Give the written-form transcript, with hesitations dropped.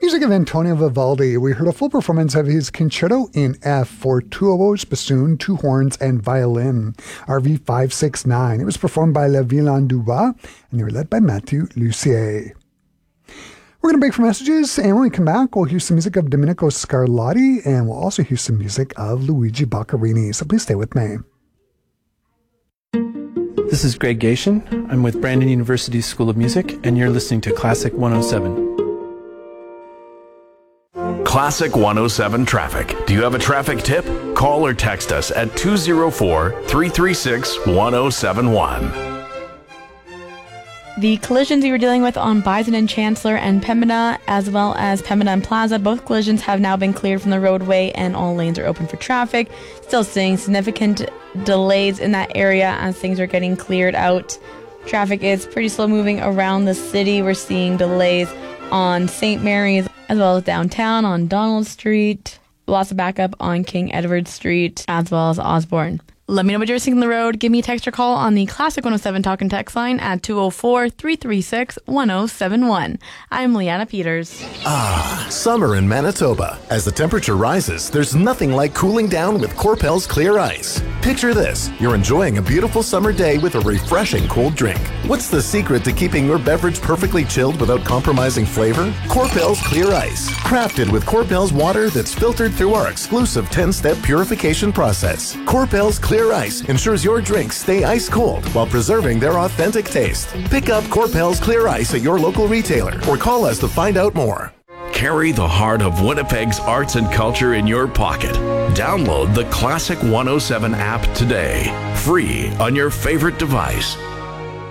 Music of Antonio Vivaldi. We heard a full performance of his Concerto in F for two oboes, bassoon, two horns, and violin, RV 569. It was performed by La Villain du Bois, and they were led by Mathieu Lussier. We're going to break for messages, and when we come back, we'll hear some music of Domenico Scarlatti, and we'll also hear some music of Luigi Boccherini. So please stay with me. This is Greg Gation. I'm with Brandon University School of Music, and you're listening to Classic 107. Classic 107 traffic. Do you have a traffic tip? Call or text us at 204-336-1071. The collisions we were dealing with on Bison and Chancellor and Pembina, as well as Pembina and Plaza, both collisions have now been cleared from the roadway and all lanes are open for traffic. Still seeing significant delays in that area as things are getting cleared out. Traffic is pretty slow moving around the city. We're seeing delays on St. Mary's as well as downtown on Donald Street. Lots of backup on King Edward Street as well as Osborne. Let me know what you're seeing on the road. Give me a text or call on the Classic 107 Talk and Text line at 204-336-1071. I'm Leanna Peters. Summer in Manitoba. As the temperature rises, there's nothing like cooling down with Corpel's Clear Ice. Picture this. You're enjoying a beautiful summer day with a refreshing cold drink. What's the secret to keeping your beverage perfectly chilled without compromising flavor? Corpel's Clear Ice. Crafted with Corpel's water that's filtered through our exclusive 10-step purification process. Corpel's Clear Ice ensures your drinks stay ice cold while preserving their authentic taste. Pick up Corpel's Clear Ice at your local retailer or call us to find out more. Carry the heart of Winnipeg's arts and culture in your pocket. Download the Classic 107 app today, free on your favorite device.